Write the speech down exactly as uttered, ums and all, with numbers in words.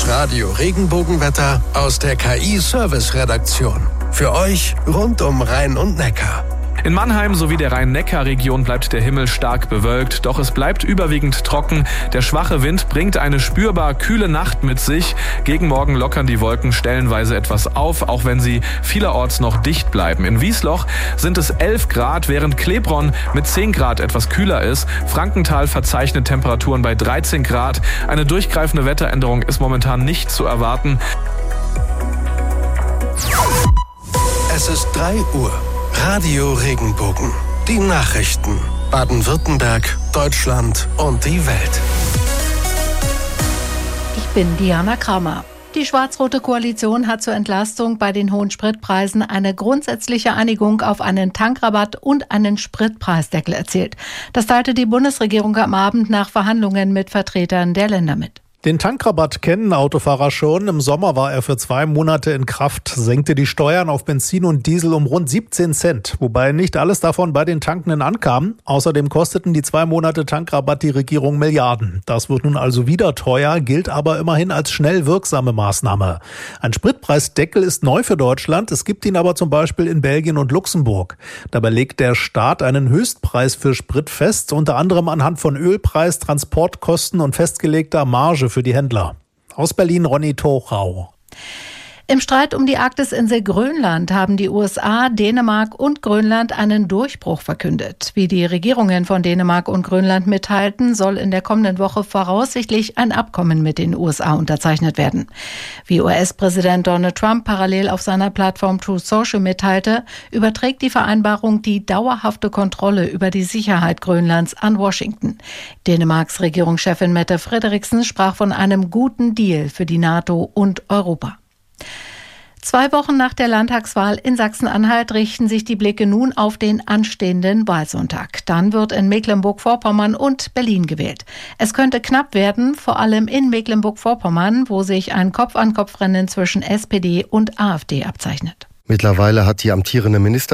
Das Radio Regenbogenwetter aus der K I-Service-Redaktion. Für euch rund um Rhein und Neckar. In Mannheim sowie der Rhein-Neckar-Region bleibt der Himmel stark bewölkt, doch es bleibt überwiegend trocken. Der schwache Wind bringt eine spürbar kühle Nacht mit sich. Gegen Morgen lockern die Wolken stellenweise etwas auf, auch wenn sie vielerorts noch dicht bleiben. In Wiesloch sind es elf Grad, während Klebronn mit zehn Grad etwas kühler ist. Frankenthal verzeichnet Temperaturen bei dreizehn Grad. Eine durchgreifende Wetteränderung ist momentan nicht zu erwarten. Es ist drei Uhr. Radio Regenbogen. Die Nachrichten. Baden-Württemberg, Deutschland und die Welt. Ich bin Diana Kramer. Die schwarz-rote Koalition hat zur Entlastung bei den hohen Spritpreisen eine grundsätzliche Einigung auf einen Tankrabatt und einen Spritpreisdeckel erzielt. Das teilte die Bundesregierung am Abend nach Verhandlungen mit Vertretern der Länder mit. Den Tankrabatt kennen Autofahrer schon. Im Sommer war er für zwei Monate in Kraft, senkte die Steuern auf Benzin und Diesel um rund siebzehn Cent, wobei nicht alles davon bei den Tankenden ankam. Außerdem kosteten die zwei Monate Tankrabatt die Regierung Milliarden. Das wird nun also wieder teuer, gilt aber immerhin als schnell wirksame Maßnahme. Ein Spritpreisdeckel ist neu für Deutschland, es gibt ihn aber zum Beispiel in Belgien und Luxemburg. Dabei legt der Staat einen Höchstpreis für Sprit fest, unter anderem anhand von Ölpreis, Transportkosten und festgelegter Marge für die Händler. Aus Berlin Ronny Tochau. Im Streit um die Arktisinsel Grönland haben die U S A, Dänemark und Grönland einen Durchbruch verkündet. Wie die Regierungen von Dänemark und Grönland mitteilten, soll in der kommenden Woche voraussichtlich ein Abkommen mit den U S A unterzeichnet werden. Wie U S-Präsident Donald Trump parallel auf seiner Plattform Truth Social mitteilte, überträgt die Vereinbarung die dauerhafte Kontrolle über die Sicherheit Grönlands an Washington. Dänemarks Regierungschefin Mette Frederiksen sprach von einem guten Deal für die NATO und Europa. Zwei Wochen nach der Landtagswahl in Sachsen-Anhalt richten sich die Blicke nun auf den anstehenden Wahlsonntag. Dann wird in Mecklenburg-Vorpommern und Berlin gewählt. Es könnte knapp werden, vor allem in Mecklenburg-Vorpommern, wo sich ein Kopf-an-Kopf-Rennen zwischen S P D und AfD abzeichnet. Mittlerweile hat die amtierende Ministerin